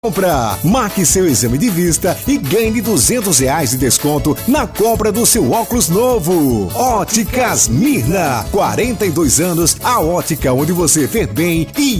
compra. Marque seu exame de vista e ganhe R$200 de desconto na compra do seu óculos novo. Óticas Mirna, 42 anos, a ótica onde você vê bem e